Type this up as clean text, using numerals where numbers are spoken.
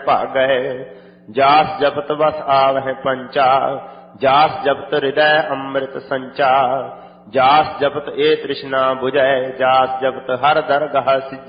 ਭਾਗੈ। ਜਾਸ ਜਪਤ ਬਸ ਆਵਹਿ ਪੰਚਾ, ਜਾਸ ਜਪਤ ਹਿਰਦੈ ਅੰਮ੍ਰਿਤ ਸੰਚਾ। ਜਾਸ ਜਪਤ ਏ ਤ੍ਰਿਸ਼ਨਾ ਬੁਝੈ, ਜਾਸ ਜਪਤ ਹਰ ਦਰਗਹ ਸਿਜੈ।